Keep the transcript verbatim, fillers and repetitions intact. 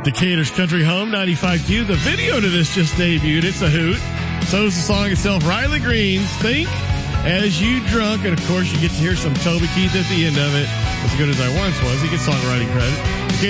Decatur's Country Home, ninety-five Q. The video to this just debuted. It's a hoot. So is the song itself. Riley Green's Think As You Drunk. And, of course, you get to hear some Toby Keith at the end of it. As good as I once was. He gets songwriting credit.